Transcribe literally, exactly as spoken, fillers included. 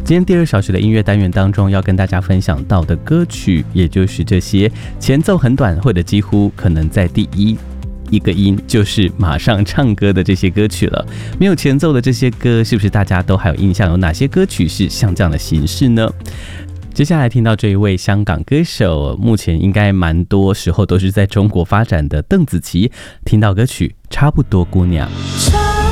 今天第二小时的音乐单元当中，要跟大家分享到的歌曲，也就是这些前奏很短，或者几乎可能在第一一个音就是马上唱歌的这些歌曲了。没有前奏的这些歌，是不是大家都还有印象？有哪些歌曲是像这样的形式呢？接下来听到这一位香港歌手，目前应该蛮多时候都是在中国发展的邓紫棋，听到歌曲《差不多姑娘》。